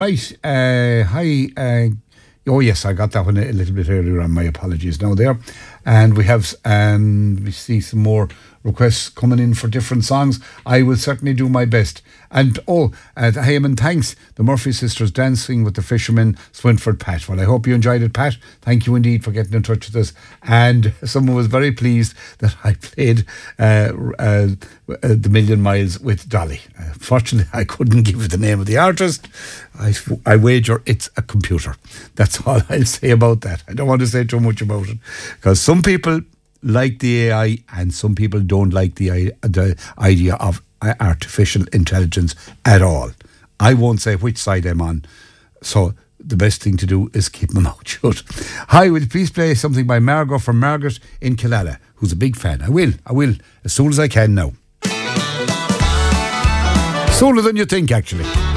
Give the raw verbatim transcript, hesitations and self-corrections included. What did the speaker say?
Right, uh, hi. Uh, oh yes, I got that one a little bit earlier on. My apologies now there. And we have, um, we see some more requests coming in for different songs. I will certainly do my best. And oh, uh, Heyman, thanks. The Murphy Sisters Dancing with the Fishermen, Swinford Pat. Well, I hope you enjoyed it, Pat. Thank you indeed for getting in touch with us. And someone was very pleased that I played uh, uh, uh, The Million Miles with Dolly. Uh, fortunately, I couldn't give the name of the artist. I, I wager it's a computer. That's all I'll say about that. I don't want to say too much about it, because some people like the A I and some people don't like the, the idea of artificial intelligence at all. I won't say which side I'm on, so the best thing to do is keep my mouth shut. Hi, would you please play something by Margot from Margaret in Killala, who's a big fan? I will, I will, as soon as I can now. Sooner than you think, actually.